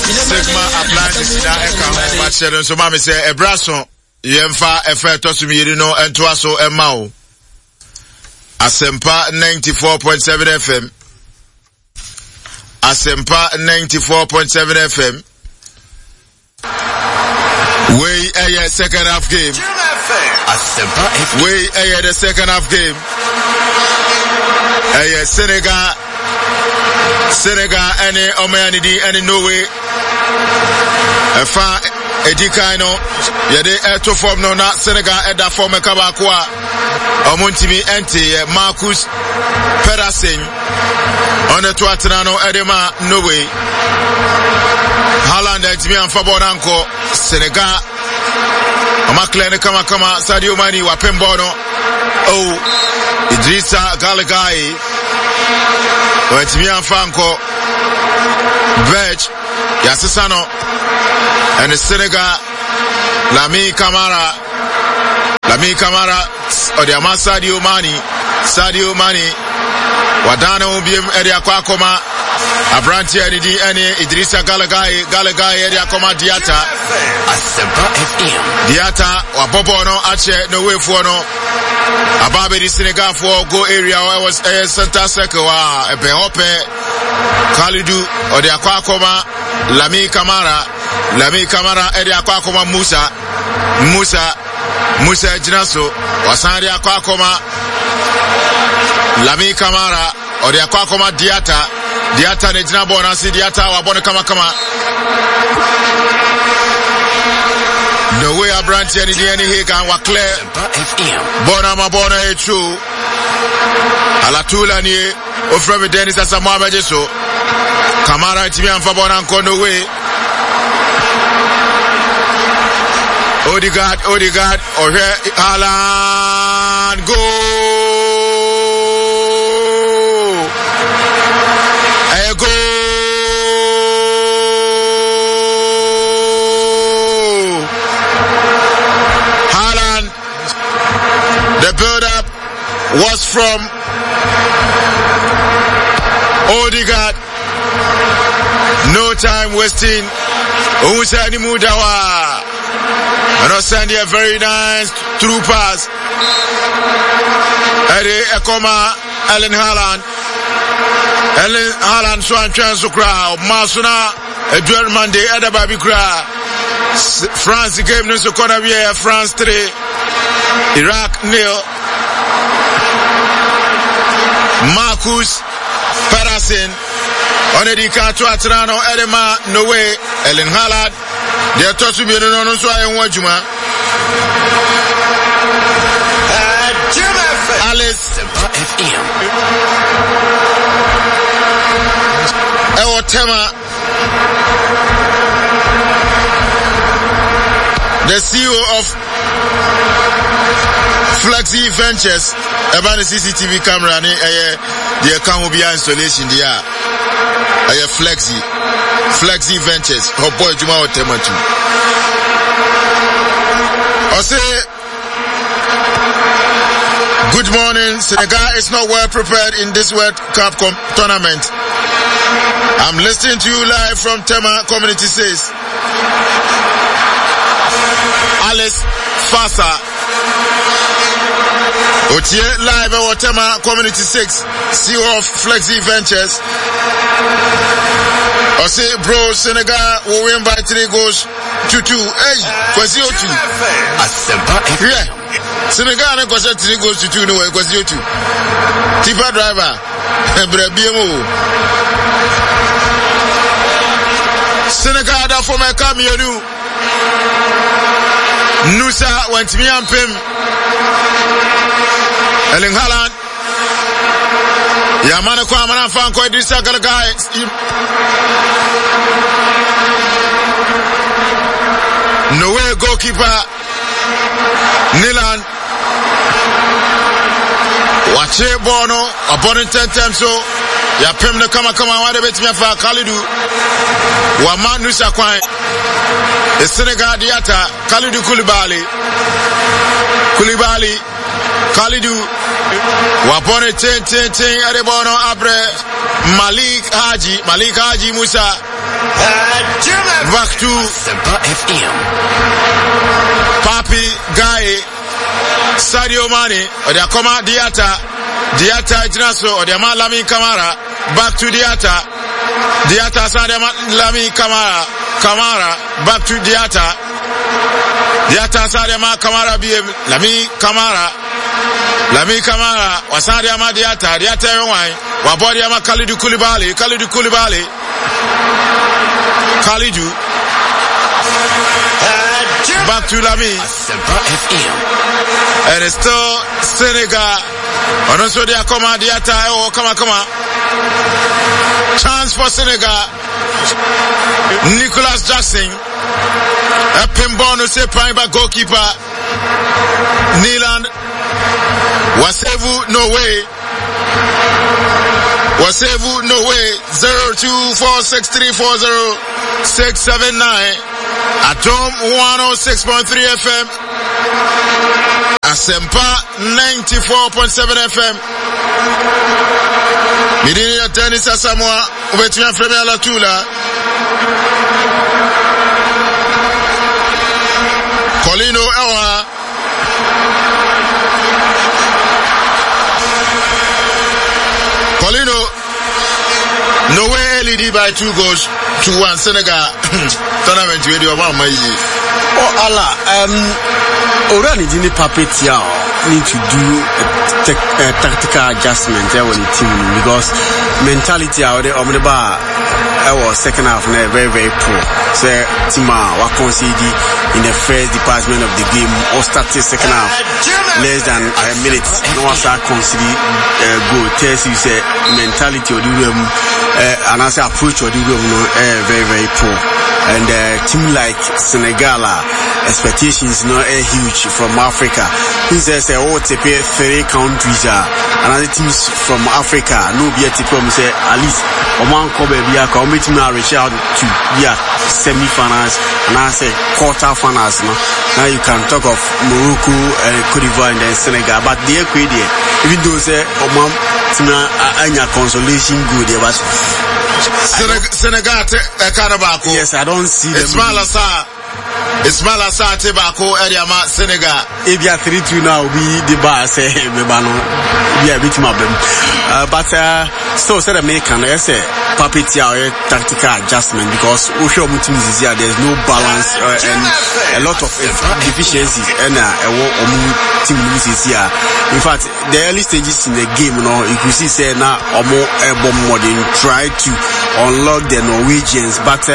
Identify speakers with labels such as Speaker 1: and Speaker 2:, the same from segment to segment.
Speaker 1: Sigma appliances na eka but share so mama say ebraso yemfa efa tosumi yiri no entoa so ema o. Asempa 94.7 FM. Asempa 94.7 FM. We a second half game. We a the second half game. Senegal any Omanidi any Norway. Efa Edikaino yede eto form no na Senegal eda form kabakwa omuntimi ente Marcus Pedersen on the Tuatrano edema Norway. Haaland ntimi amfa bona anko Senegal amakle kama Sadio Mane wapembo no oh Idrissa Gana Gueye ntimi amfa anko Verge Yasisano and Senegal Lamine Camara or the Sadio Mane Wadana ubiem area kwakoma Abranti any Idrissa Gana Gueye area koma Diata wabobo no ache no way for no Ababe di Senegal for go area where was a center circle wa epe hope Kalidou or the kwakoma Lamine Camara area kwakoma Musa Jinaso wasandi kwakoma Lamine Camara or the kwakoma Diata ne jina bona si Diata wa bona kama no way Abranti any he can wa clear bona e true alatula ni ofreme Dennis Asamoah Mejeso Camara timi amfa bona nko no way Odegaard or Haaland go Haaland, the build-up was from Odegaard. No time wasting. Usani Mudawa. And sending a very nice through pass. Ede Ekoma Erling Haaland swan chance to crowd. Masuna a dual Monday Eda Baby Cra. France game no so corner here. France 3. Iraq 0. Marcus Pedersen on the Kato Atrano Edema no way. Erling Haaland. They are touching me no so I want you man. Alice FM. Ewo Tema, the CEO of Flexi Ventures, about the CCTV camera, the account will be installation there. Flexi Ventures. Oh boy, Juma Tema too. I say, good morning. Senegal is not well prepared in this World Cup tournament. I'm listening to you live from Tema Community says. Alice Fasa. Otie live at Tema Community 6. CEO of Flexi Ventures. I say, bro, Senegal will win by 3 goals to 2. Hey, Kwesi Otu. Yeah. Senegal na kwesi 3 goals to 2 no way, Kwesi Otu. Tipa driver. BMO. Senegal da for my Cameroon. Nusa went me and Pim. Erling Haaland. Yamana kwa mana fan ko Idrissa Gana Gueye. No way goalkeeper Nilan. Wache bono abon 10 times so ya pem no kama wade betimi afa Kalidou. Wa Manusa kwan. The Senegal Diata Kalidou Koulibaly. Kalidou Wapone ten Adebono Abre Malik Haji Musa back to
Speaker 2: FM.
Speaker 1: Papi Guy Sadio Mane or the Akoma Diata Jinaso or the Lami Kamara. Back to Diata Sadio Lami Kamara back to Diata Sadio Kamara Lami Kamara Wasadia Diata Wine Wabodia Khalidou Koulibaly back to Lami and it's still Senegal and also the Akoma Diata come chance for Senegal. Nicholas Jackson a pinball no say prime by goalkeeper Nilan Wasevu no way 0246340679 Atom 106.3 FM Asempa 94.7 FM Midini ya tennis Asamoah ubetumia frame ya Latula Colino Ewa Colino no way LED by 2 goals to 1 Senegal tournament with your mama.
Speaker 3: Oh Allah, already didn't Papi Thiaw need to do a tactical adjustment there on the team because mentality out there on the bar was second half very very poor. So Tima was conceded in the first department of the game or started second half less than a minute. No one started conceding goal. Tells you say mentality of the room and as approach of the room very very poor. And team like Senegal expectations not huge from Africa. He says TP 3 countries and other teams from Africa no be a TP say at least Oman Kobe be a committing to reach out to be a semi-finals and I say quarter-finals. No? Now you can talk of Morocco and Cote d'Ivoire and then Senegal, but they are quite there. Even though say Oman a consolation good there, but
Speaker 1: Senegal Carabao.
Speaker 3: Yes, I don't see them.
Speaker 1: Ismail Assar Tebako area ma Senegal.
Speaker 3: If you are 3-2 now, we the bar say Mebano. We are bit more but so said American, I say Papi Thiaw tactical adjustment because Osho Mutim is here. There's no balance and a lot of deficiencies and team is here. In fact, the early stages in the game, you could see say now more airborne modern try to unlock the Norwegians, but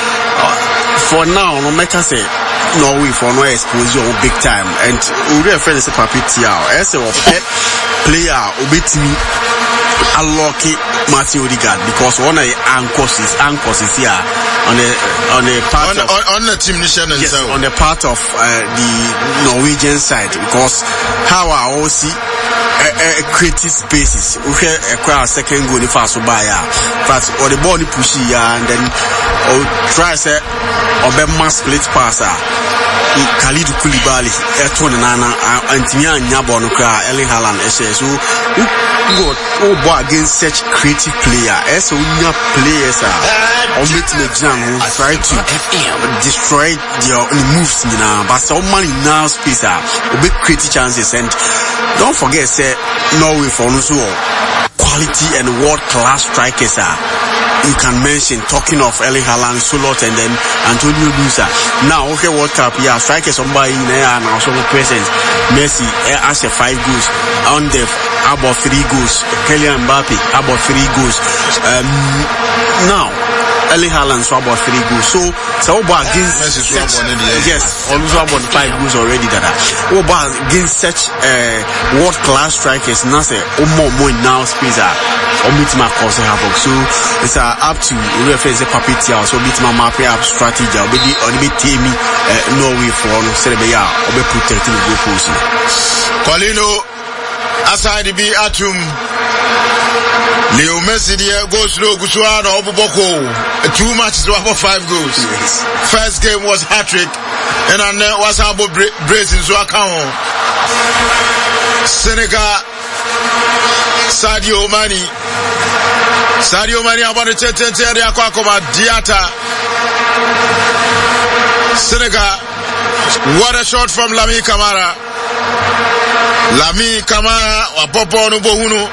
Speaker 3: for now, no matter say Norway for no exposure big time, and we refer to Papi Thiaw as a player obetimi unlock Matthew Odegaard because one of the anchors is here on the part
Speaker 1: on the team nation and
Speaker 3: yes, on the part of the Norwegian side because how I also see creative spaces. We have a second goal if I so buy first or the ball push and then try say or be mass split passer Khalidou Koulibaly Etone Nana and Timia Nyabo no kra Erling Haaland so go against such creative player as unya players on meeting the jam try to destroy your moves but so many now space big creative chances and don't forget say Norway for also quality and world class strikers you can mention talking of Erling Haaland, Solot and then Antonio Nusa. Now okay World Cup strikers somebody in there and also present Messi as a 5 goals on the about 3 goals Kylian Mbappe about 3 goals now Erling Haaland so about 3 goals so about against yes also about 5 goals already that about against such world class strikers now say more now space on bit my cause havoc so it's up to reference the Papi Thiaw so bit my map up strategy or be team Norway for no Serbia or be protecting the goal post
Speaker 1: Colino aside be atum Leo Messi goes low Guswana Obuboko 2 matches about 5 goals yes. First game was hat-trick and then was about Brazil so account Senegal Sadio Mane about the Diata Senegal. What a shot from Lami Camara. Lami Camara, Wapopo no Bohunu.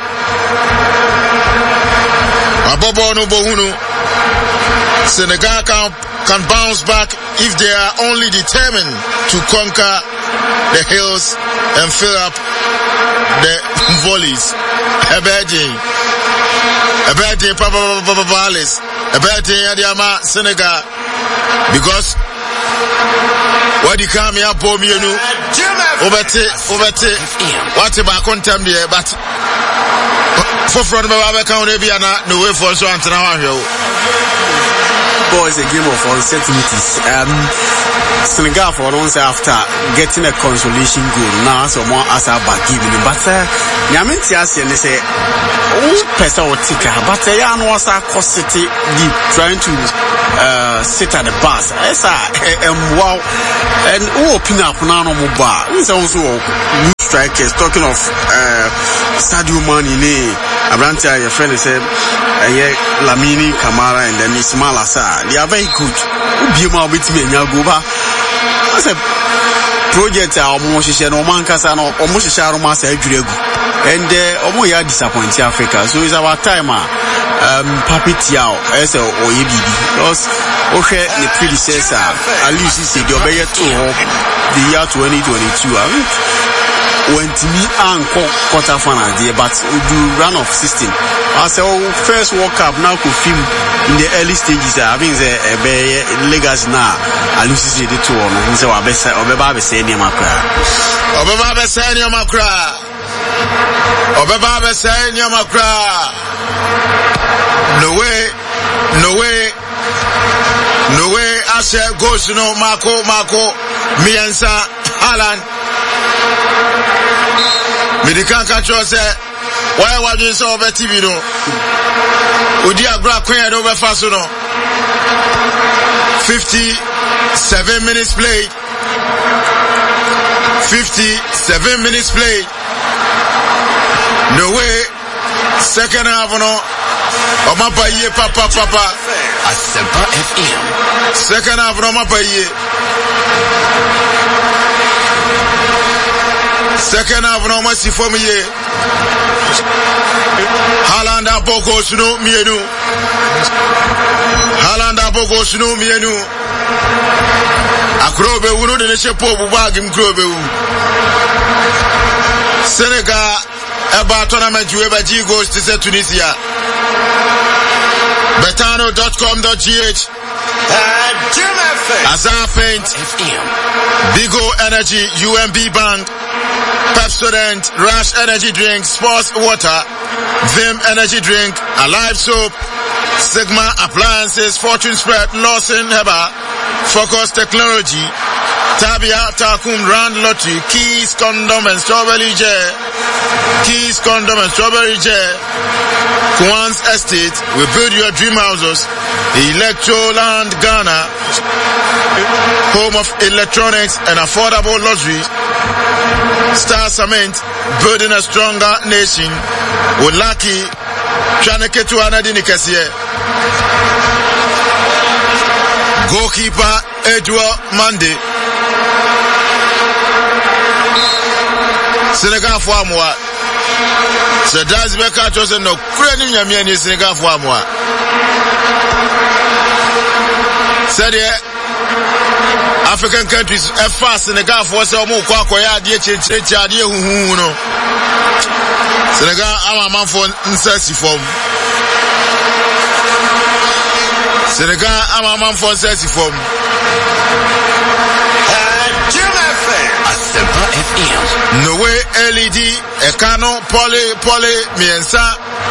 Speaker 1: Wapopo no Bohunu. Senegal can bounce back if they are only determined to conquer the hills and fill up the volleys. Ebedin Papa Alice. Ebedin Adiama Senegal. Because what you come here, Bomienu, Obete, what about contempt there, but for front of our account, no way for so and
Speaker 3: Boys, a game of uncertainties. Senegal for once after getting a consolation goal now, so more as a back giving, but Yaminti and they say, oh, Pesa or Tika, but Yan was a cost city deep trying to sit at the bus. Wow, and open up Nano Muba. It's also good strikers. Talking of Sadio Mane, Abrante, your friend said, Lamini, Camara, and then Ismail Assar. They are very good. Bima with me and Yaguba. That's a project almost no man can almost a Sharoma and Omoya disappointed Africa. So it's our time. Papi Tiao, as a OEBD. Because okay, the predecessor, at least he said, you're better to hope the year 2022. Went to me and quarterfinal there, but we do run of 16. As our first World Cup now could film in the early stages. I think the legacy now. I lose the two on. So I best Obeba Senior Macra.
Speaker 1: Obeba Senior Macra. Obeba Senior Macra. No way. Ashe goes to no Marco Miensa Alan. Medican control say, why was you so over TV? No, would you grab Queen over Fasuno? 57 minutes play. 57 minutes play. No way. Second half, no. Omapa ye papa.
Speaker 2: Asempa FM.
Speaker 1: Second half, no mapa ye. Second half, no mercy for me. Haaland Boko Sunu Mienu. Haaland Boko Sunu Mienu. Akrobe Uno de Shepo Bugim Krobe. Senegal Eba tournament you ever G goes to Tunisia. Betano.com.gh Azar Paint Bigo Energy UMB Bank Pepsodent Rush Energy Drink Sports Water Vim Energy Drink Alive Soap Sigma Appliances Fortune Spread Lawson Heba Focus Technology Tabia Takum Rand Lottery Keys Condom and Strawberry Jam Keys Condom and Strawberry Jam Kwan's Estate will build your dream houses. Electroland Ghana, home of electronics and affordable luxury. Star Cement, building a stronger nation. With Lucky, Chaneketu Anadini Kassier. Goalkeeper Edouard Mande. Senegal for moi. So that's Becca Chosen no credit Yamian Senegal for moi. Said African countries fast Senegal for some more Kwakoya Dia no. Senegal I'm a man for incessy form. Senegal I'm a man for incessy form. No way LED Ekano Poly Miensa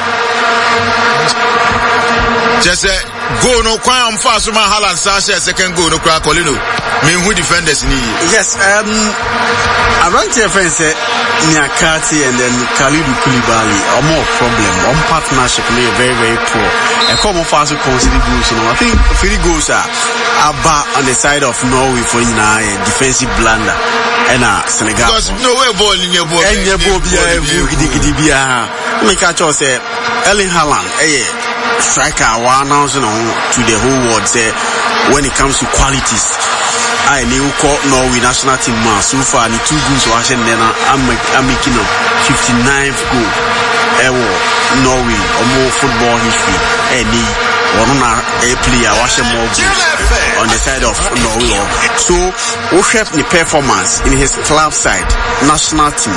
Speaker 1: just say go no kwam fast man Haaland Sanchez second go no crack Colino me who defenders ni.
Speaker 3: Yes, I run to your friend say Nyakati and then Kalidou Koulibaly are more problem. One partnership may very, very poor. A common fast consider goals. I think 3 goals are on the side of Norway for defensive blunder. And Senegal.
Speaker 1: Because no way ball in your ball.
Speaker 3: And your ball make a choice. Erling Haaland, striker, one announcement to the whole world. Say when it comes to qualities, I knew call Norway national team man so far the 2 goals watching then I'm making a 59th goal ever Norway or more football history any one on a player watching more goals on the side of Norway. So we have the performance in his club side national team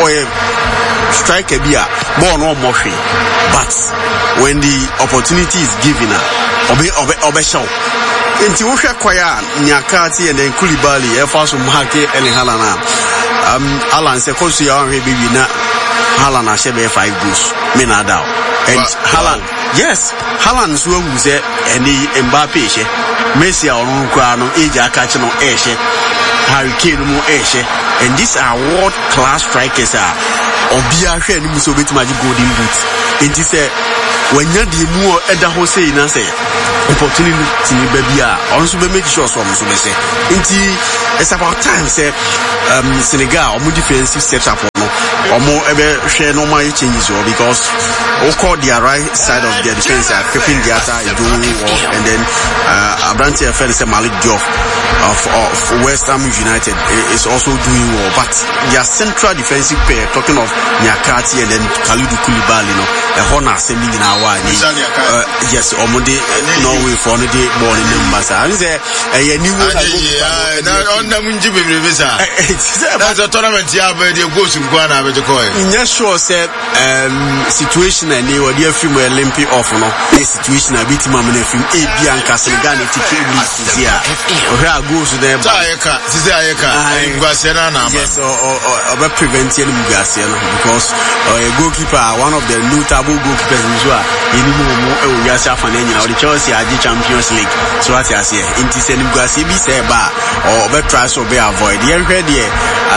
Speaker 3: striker be a born or more, but when the opportunity is given obe show inti wo hwe kwaya Nyakate and then Koulibaly e fa so Mahake Erling Haaland Haaland se ko so ya hwe be wi na Haaland a shebe 5 goals me na daw and Haaland yes Haaland so wu se eni Mbappe she Messi a orun kwa no age aka chi no e she Harry Kane mu e she and these are world class strikers are obia hwe ni muso betima ji golden boot inti se wanya di mu eda ho sei na say opportunity ni baby also be make sure so be say inti it's about time say Senegal omo defensive steps up no omo ebe share normal changes because we call the right side of their defense are keeping the attack doing well and then Abranti Fell say Malik Diop of West Ham United is also doing well, but their central defensive pair talking of Nyakate and then Kalidou Koulibaly no e hona semi na wa ni yes omo de Norway for no dey ball in numbers and say e new
Speaker 1: na on na munji bebrebe sa that's a tournament ya be dey go to Ghana be to call
Speaker 3: in sure say situation and they were there film Olympic off no the situation a bit mamene film e bia nka Senegal ne tike list here o goes to them
Speaker 1: ayeka ngwase na na
Speaker 3: yes or prevent any ngwase no because a goalkeeper one of the notable goalkeepers in Israel enimu e o yase afana nyina o the Chelsea agi Champions League so what you say inti se ngwase bi say ba or be try so be avoid here hwe there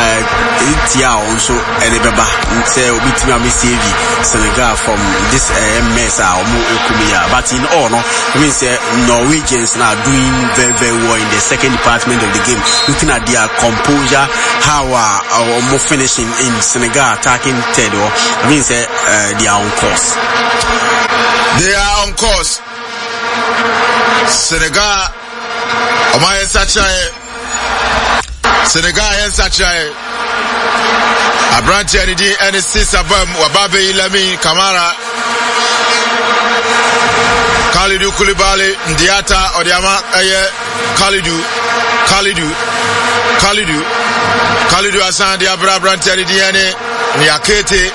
Speaker 3: tia also ene beba say obitimi am save Senegal from this mess omo ekumia but in all no I mean say Norwegians now doing very very well in the second department of the game, looking at their composure, how more finishing in Senegal attacking third or I mean say they are on course.
Speaker 1: They are on course. Senegal Senegal and Sachae Abranti and his sister Bam Wababe Lami Kamara Kalidou Koulibaly Ndiata Odiama Kalidou Hassan Diabra Abranti Diane Nyakate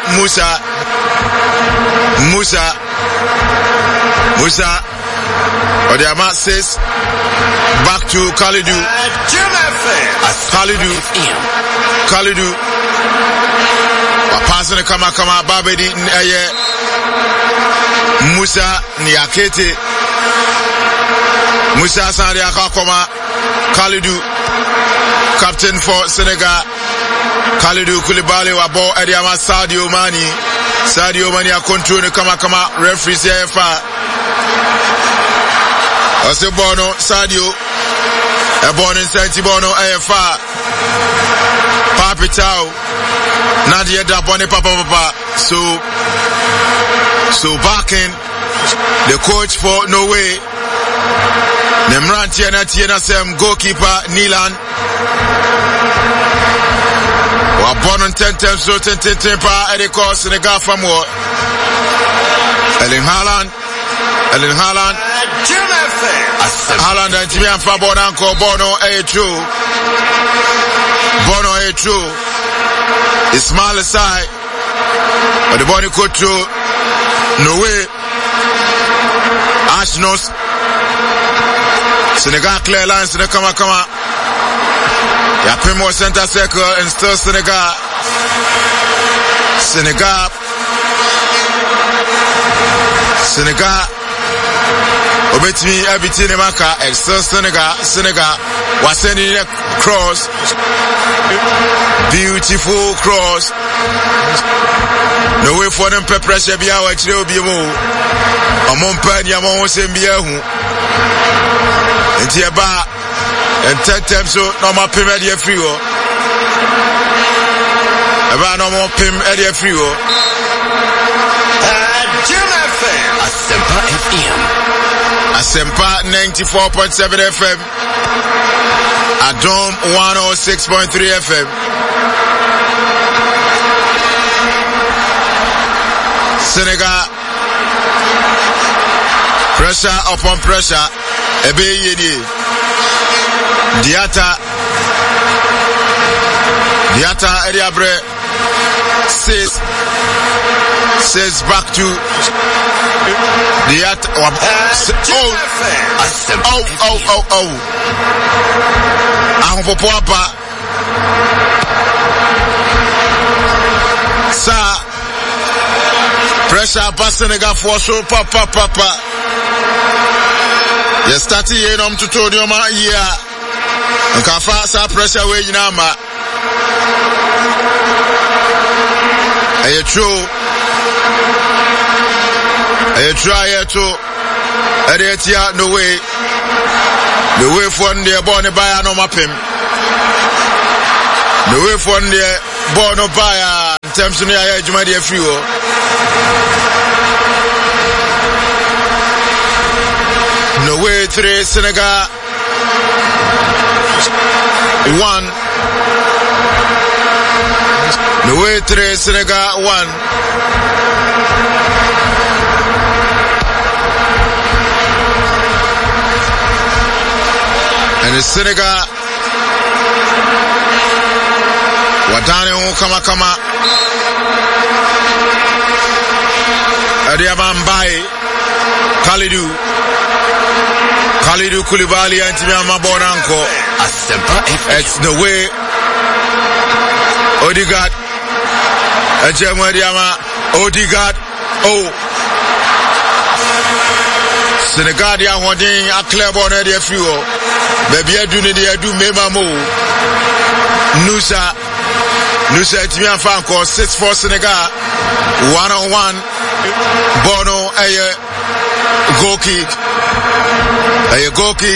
Speaker 1: Musa Odiama says back to Kalidou passing the kama Babedi Musa Nyakate Musa Sandi Akakoma Kalidou captain for Senegal Kalidou Koulibaly wabo Ediama Sadio Mane a control the kama referee CFA Osebono Sadio Ebon in Santibono AFA Papitao Nadia Dabone Papa so backing the coach for Norway Nemran Tiena Sem goalkeeper Nilan Wabon on 10 times so 10 pa Eriko Senegal from war Erling Haaland and Timian Fabonanko Bono a true Ismail Assai but the body could to Norway Ashnos Senegal clear lines to the kama Yapimo center circle and still Senegal Obetimi everything Maka and still Senegal was sending a cross beautiful cross no way for them pressure be our chile be mo amon pan yamon sembia hu enti eba and 10 times so normal pim area free o eba normal pim area free o Asempa 94.7 FM Adom 106.3 FM. Senegal. Pressure upon pressure. Ebe yedi. Diata Ediabre says back to Diata. Oh. Ahompopoapa. Sa pressure pass Senegal for so papa. You start here on to Tonyoma here. And Kafa sa pressure way in Ama. Are you true? Are you try to? Are no way. The way for the born by no mapim. The way for the born by in terms of the Jumadi Frio. No way 3 Senegal 1. No way 3 Senegal 1. And the Senegal Wadane kama Adiabambai Khalidou Koulibaly and Timiama Bonanko. It's the way Odegaard Odegaard. Senegal dia holding a club on the fuel. Baby I do Memamo. Nusa Timian Franco 6-4 Senegal 1-on-1. Bono goal kick.